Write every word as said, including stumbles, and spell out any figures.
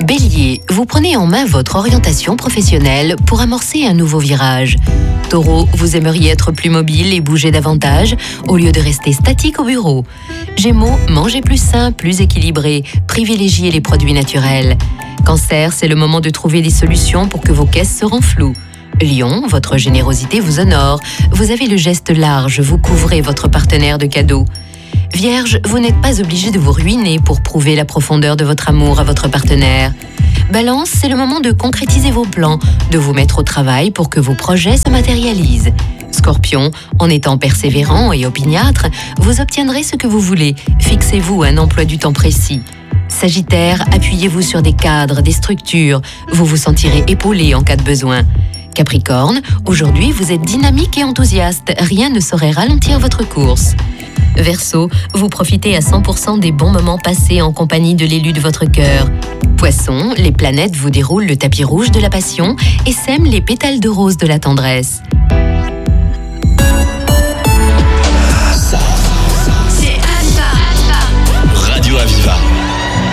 Bélier, vous prenez en main votre orientation professionnelle pour amorcer un nouveau virage. Taureau, vous aimeriez être plus mobile et bouger davantage au lieu de rester statique au bureau. Gémeaux, mangez plus sain, plus équilibré, privilégiez les produits naturels. Cancer, c'est le moment de trouver des solutions pour que vos caisses se renflouent. Lion, votre générosité vous honore. Vous avez le geste large, vous couvrez votre partenaire de cadeaux. Vierge, vous n'êtes pas obligé de vous ruiner pour prouver la profondeur de votre amour à votre partenaire. Balance, c'est le moment de concrétiser vos plans, de vous mettre au travail pour que vos projets se matérialisent. Scorpion, en étant persévérant et opiniâtre, vous obtiendrez ce que vous voulez. Fixez-vous un emploi du temps précis. Sagittaire, appuyez-vous sur des cadres, des structures. Vous vous sentirez épaulé en cas de besoin. Capricorne, aujourd'hui vous êtes dynamique et enthousiaste. Rien ne saurait ralentir votre course. Verseau, vous profitez à cent pour cent des bons moments passés en compagnie de l'élu de votre cœur. Poisson, les planètes vous déroulent le tapis rouge de la passion et sèment les pétales de rose de la tendresse.